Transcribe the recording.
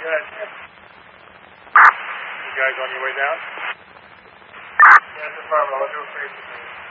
ahead. You guys on your way down? Yes, affirmative. I'll do a face.